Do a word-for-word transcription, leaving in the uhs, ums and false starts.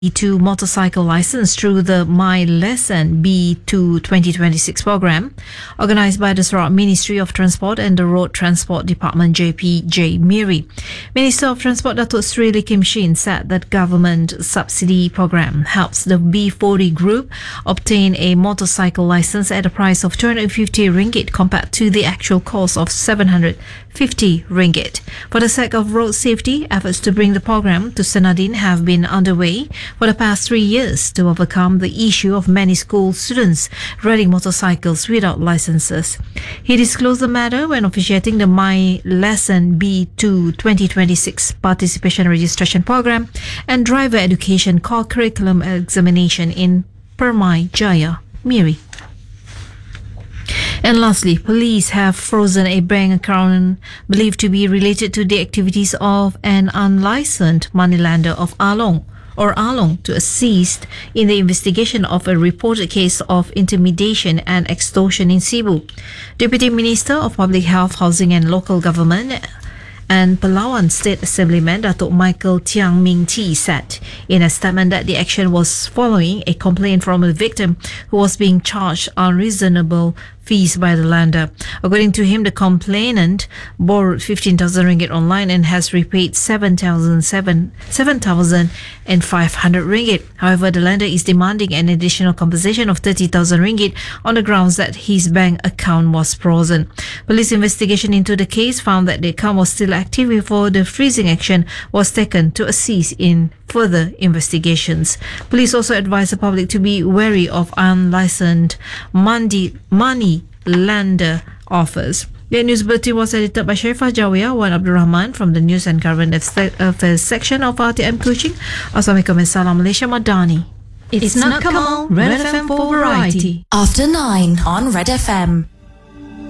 B two motorcycle license through the My Lesson B two twenty twenty-six program organized by the Sarawak Ministry of Transport and the Road Transport Department J P J Miri. Minister of Transport Datuk Sri Lee Kim Shin said that government subsidy program helps the B forty group obtain a motorcycle license at a price of two hundred fifty ringgit compared to the actual cost of seven hundred fifty ringgit. For the sake of road safety, efforts to bring the program to Senadin have been underway for the past three years to overcome the issue of many school students riding motorcycles without licenses. He disclosed the matter when officiating the My Lesson B two twenty twenty-six participation registration program and driver education core curriculum examination in Permai Jaya, Miri. And lastly, police have frozen a bank account believed to be related to the activities of an unlicensed moneylender of Along or Along to assist in the investigation of a reported case of intimidation and extortion in Cebu. Deputy Minister of Public Health, Housing and Local Government and Palawan State Assemblyman Datuk Michael Tiang Ming T said in a statement that the action was following a complaint from a victim who was being charged unreasonable fees by the lender. According to him, the complainant borrowed fifteen thousand ringgit online and has repaid seven thousand five hundred ringgit. However, the lender is demanding an additional compensation of thirty thousand ringgit on the grounds that his bank account was frozen. Police investigation into the case found that the account was still active before the freezing action was taken to assist in further investigations. Police also advise the public to be wary of unlicensed money, money lender offers. The news bulletin was edited by Sharifah Jawiyah, Wan Abdul Rahman from the News and Current Affairs section of R T M Kuching. Assalamualaikum and Salam Malaysia Madani. It's, it's not Kamal, Red F M for variety. After nine on Red F M.